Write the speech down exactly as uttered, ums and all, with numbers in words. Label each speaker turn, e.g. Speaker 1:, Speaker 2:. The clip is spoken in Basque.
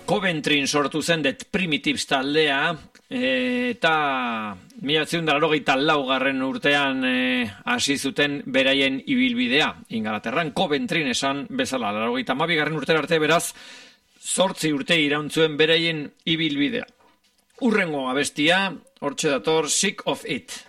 Speaker 1: Coventryn sortu zen Det Primitives taldea, e, eta mila bederatziehun eta laurogeita laugarren urtean e, hasi zuten beraien ibilbidea. Ingalaterran Coventryn esan bezala, laurogeita hamabigarren urtera arte beraz, zortzi urte irauntzuen beraien ibilbidea. Urrengo abestia, hortxe dator Sick of It.